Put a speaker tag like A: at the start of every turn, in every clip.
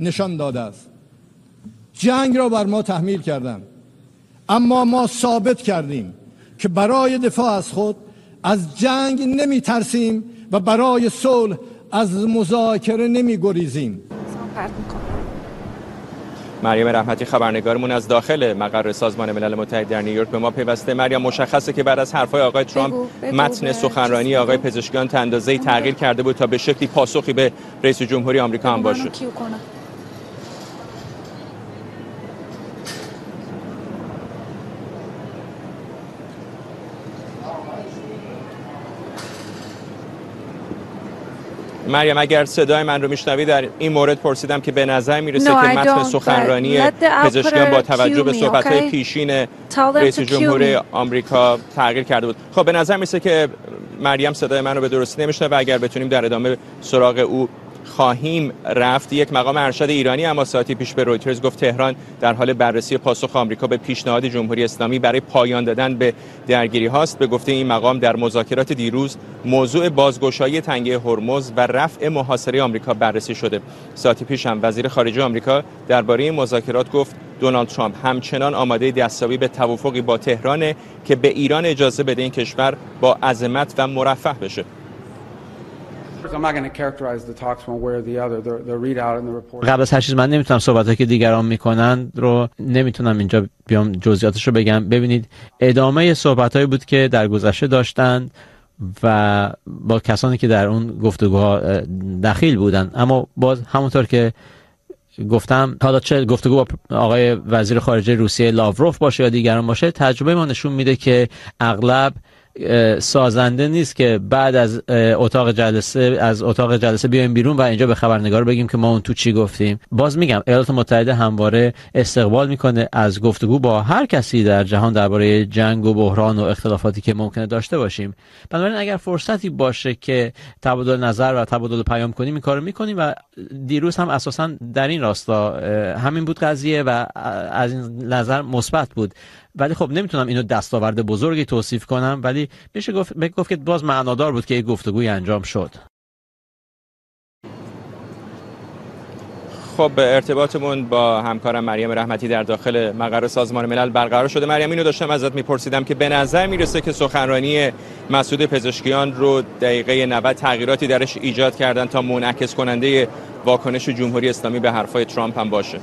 A: نشان داده است. جنگ را بر ما تحمیل کردند، اما ما ثابت کردیم که برای دفاع از خود از جنگ نمی ترسیم و برای صلح از مذاکره نمی گریزیم.
B: مریم رحمتی خبرنگارمون از داخل مقر سازمان ملل متحد در نیویورک به ما پیوسته. مریم، مشخصه که بعد از حرفهای آقای ترامپ متن سخنرانی آقای پزشکیان تا اندازه‌ای تغییر کرده بود تا به شکلی پاسخی به رئیس جمهوری آمریکا هم باشه. مریم، اگر صدای من رو میشنوی، در این مورد پرسیدم که به نظر میرسه که متن سخنرانی پزشکیان با توجه به صحبت‌های پیشین رئیس جمهوری آمریکا تغییر کرده بود. خب به نظر میرسه که مریم صدای من رو به درستی نمیشنوه. اگر بتونیم در ادامه سراغ او خواهیم رفت. یک مقام ارشد ایرانی اما ساعتی پیش به رویترز گفت تهران در حال بررسی پاسخ آمریکا به پیشنهاد جمهوری اسلامی برای پایان دادن به درگیری هاست. به گفته این مقام در مذاکرات دیروز موضوع بازگشایی تنگه هرمز و رفع محاصره آمریکا بررسی شده. ساعتی پیش هم وزیر خارجه آمریکا درباره این مذاکرات گفت دونالد ترامپ همچنان آماده دستیابی به توافقی با تهران که به ایران اجازه بده این کشور با عظمت و مرفه بشه.
C: قبل از هر چیز من نمیتونم صحبتایی که دیگران میکنن رو نمیتونم اینجا بیام جزئیاتش رو بگم. ببینید، ادامه صحبتایی بود که در گذشته داشتند و با کسانی که در اون گفتگوها دخیل بودن، اما باز همونطور که گفتم، حالا چه گفتگو با آقای وزیر خارجه روسیه لاوروف باشه یا دیگران باشه، تجربه ما نشون میده که اغلب سازنده نیست که بعد از اتاق جلسه بیایم بیرون و اینجا به خبرنگار بگیم که ما اون تو چی گفتیم. باز میگم ایالات متحده همواره استقبال میکنه از گفتگو با هر کسی در جهان درباره جنگ و بحران و اختلافاتی که ممکنه داشته باشیم. بنابراین اگر فرصتی باشه که تبادل نظر و تبادل پیام کنیم این کارو میکنیم و دیروز هم اساسا در این راستا همین بود قضیه و از این نظر مثبت بود. ولی خب نمیتونم اینو دستاورد بزرگی توصیف کنم، ولی میشه گفت که باز معنادار بود که یک گفتگوی انجام شد.
B: خب ارتباطمون با همکارم مریم رحمتی در داخل مقر سازمان ملل برقرار شده. مریم، اینو داشتم ازت میپرسیدم که به نظر میرسه که سخنرانی مسعود پزشکیان رو دقیقه 90 تغییراتی درش ایجاد کردن تا منعکس کننده واکنش جمهوری اسلامی به حرفای ترامپ هم باشه.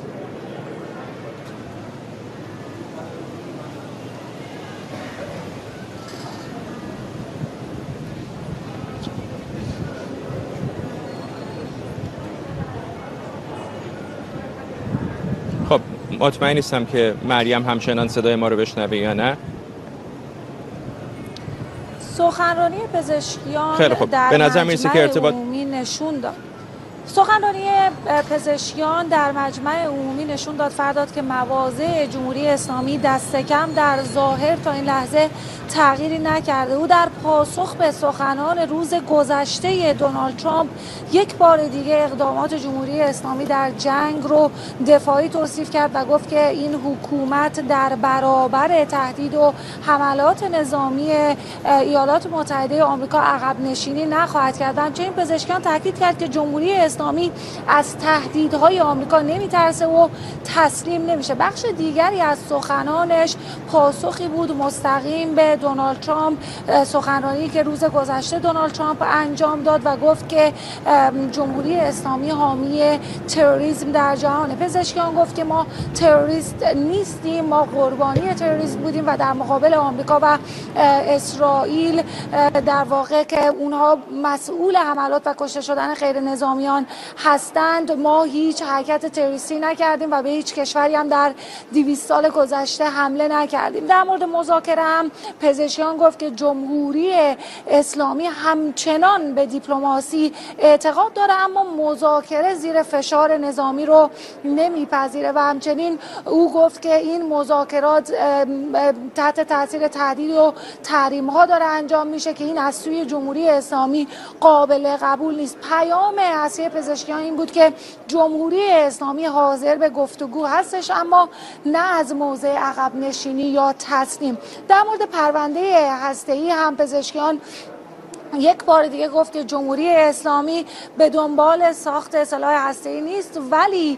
B: خب مطمئن نیستم که مریم همچنان صدای ما رو بشنوه یا نه.
D: سخنرانی پزشکیان
B: خیلی خوب. به نظر میرسه که ارتباط
D: نشون داد. سخنرانی پزشکیان در مجمع عمومی نشون داد فرداد که مواضع جمهوری اسلامی دست کم در ظاهر تا این لحظه تغییری نکرده. او در پاسخ به سخنان روز گذشته دونالد ترامپ یک بار دیگه اقدامات جمهوری اسلامی در جنگ رو دفاعی توصیف کرد و گفت که این حکومت در برابر تهدید و حملات نظامی ایالات متحده آمریکا عقب نشینی نخواهد کرد. همچنین پزشکیان تاکید کرد که جمهوری اسلامی از تهدیدهای آمریکا نمیترسه و تسلیم نمیشه. بخش دیگری از سخنانش پاسخی بود مستقیم به دونالد ترامپ، سخنرانی که روز گذشته دونالد ترامپ انجام داد و گفت که جمهوری اسلامی حامی تروریسم در جهان. پزشکیان گفت که ما تروریست نیستیم، ما قربانی تروریسم بودیم و در مقابل آمریکا و اسرائیل در واقع که اونها مسئول حملات و کشته شدن غیر نظامیان هستند، ما هیچ حرکت تروریستی نکردیم و به هیچ کشوری هم در 200 سال گذشته حمله نکردیم. در مورد مذاکره هم پزشکیان گفت که جمهوری اسلامی همچنان به دیپلماسی اعتقاد داره اما مذاکره زیر فشار نظامی رو نمیپذیره و همچنین او گفت که این مذاکرات تحت تاثیر تهدید و تحریم ها داره انجام میشه که این از سوی جمهوری اسلامی قابل قبول نیست. پیام اصلی پزشکیان این بود که جمهوری اسلامی حاضر به گفتگو هستش اما نه از موضع عقب نشینی یا تسلیم. در مورد پرونده هسته‌ای هم پزشکیان یک بار دیگه گفت که جمهوری اسلامی به دنبال ساخت سلاح هسته‌ای نیست ولی